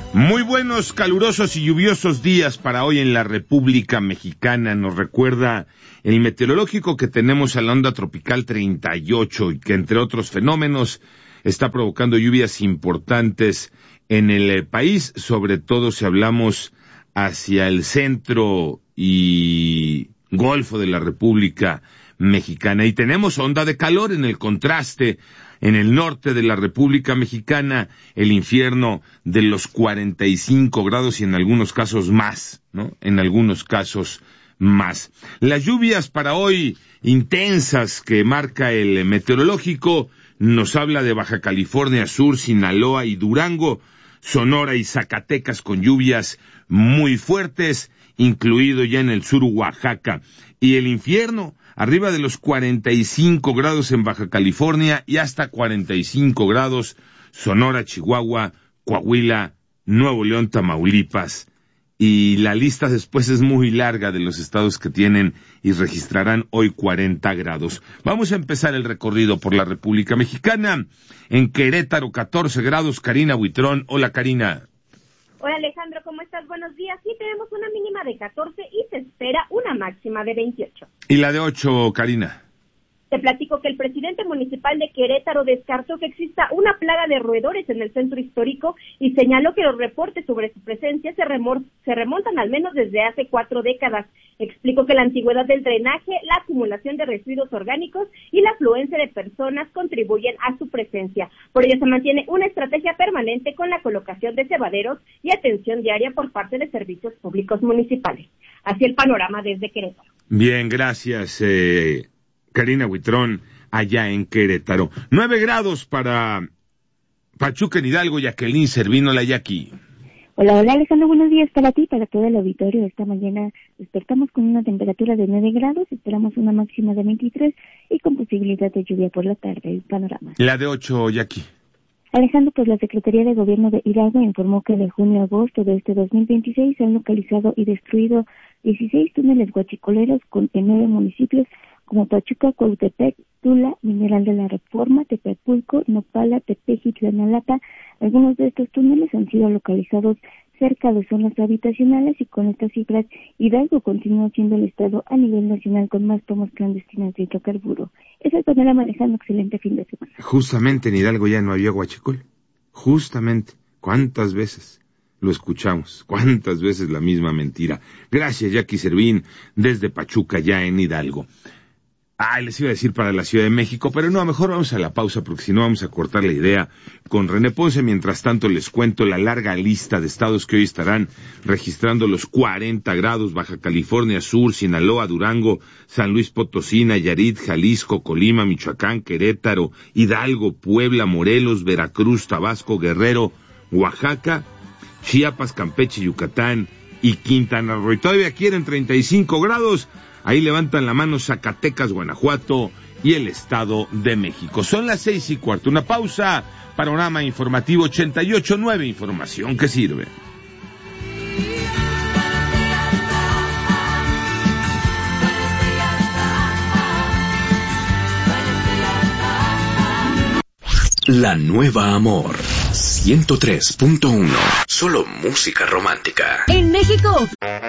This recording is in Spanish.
Muy buenos, calurosos y lluviosos días para hoy en la República Mexicana. Nos recuerda el meteorológico que tenemos a la onda tropical 38 y que, entre otros fenómenos, está provocando lluvias importantes en el país, sobre todo si hablamos hacia el centro y golfo de la República Mexicana. Y tenemos onda de calor en el contraste. En el norte de la República Mexicana, el infierno de los 45 grados y en algunos casos más, ¿no? En algunos casos más. Las lluvias para hoy intensas que marca el meteorológico nos habla de Baja California Sur, Sinaloa y Durango, Sonora y Zacatecas con lluvias muy fuertes, incluido ya en el sur Oaxaca. Y el infierno arriba de los 45 grados en Baja California y hasta 45 grados Sonora, Chihuahua, Coahuila, Nuevo León, Tamaulipas. Y la lista después es muy larga de los estados que tienen y registrarán hoy 40 grados. Vamos a empezar el recorrido por la República Mexicana. En Querétaro, 14 grados, Karina Buitrón. Hola, Karina. Hola Alejandro, ¿cómo estás? Buenos días. Sí, tenemos una mínima de 14 y se espera una máxima de 28. ¿Y la de 8, Karina? Te platico que el presidente municipal de Querétaro descartó que exista una plaga de roedores en el centro histórico y señaló que los reportes sobre su presencia se remontan al menos desde hace 4 décadas. Explicó que la antigüedad del drenaje, la acumulación de residuos orgánicos y la afluencia de personas contribuyen a su presencia. Por ello se mantiene una estrategia permanente con la colocación de cebaderos y atención diaria por parte de servicios públicos municipales. Así el panorama desde Querétaro. Bien, gracias, Karina Buitrón, allá en Querétaro. 9 grados para Pachuca en Hidalgo, Jacqueline Servino, la Yaqui. Hola Alejandro, buenos días para ti, para todo el auditorio. Esta mañana despertamos con una temperatura de 9 grados, esperamos una máxima de 23 y con posibilidad de lluvia por la tarde. El panorama. La de 8, Yaqui. Alejandro, pues la Secretaría de Gobierno de Hidalgo informó que de junio a agosto de este 2026 se han localizado y destruido 16 túneles huachicoleros en 9 municipios como Pachuca, Cuautepec, Tula, Mineral de la Reforma, Tepepulco, Nopala, Tepeji, Tlanalapa. Algunos de estos túneles han sido localizados cerca de zonas habitacionales y con estas cifras Hidalgo continúa siendo el estado a nivel nacional con más tomas clandestinas de hidrocarburo. Es el panorama, Alejandro, excelente fin de semana. Justamente en Hidalgo ya no había huachicol. Justamente. ¿Cuántas veces lo escuchamos? ¿Cuántas veces la misma mentira? Gracias, Jackie Servín, desde Pachuca, ya en Hidalgo. Les iba a decir para la Ciudad de México, pero no, mejor vamos a la pausa porque si no vamos a cortar la idea con René Ponce. Mientras tanto les cuento la larga lista de estados que hoy estarán registrando los 40 grados: Baja California Sur, Sinaloa, Durango, San Luis Potosí, Nayarit, Jalisco, Colima, Michoacán, Querétaro, Hidalgo, Puebla, Morelos, Veracruz, Tabasco, Guerrero, Oaxaca, Chiapas, Campeche, Yucatán y Quintana Roo. Y todavía quieren 35 grados. Ahí levantan la mano Zacatecas, Guanajuato y el Estado de México. Son las 6:15. Una pausa. Panorama informativo 88.9. Información que sirve. La Nueva Amor 103.1. Solo música romántica. En México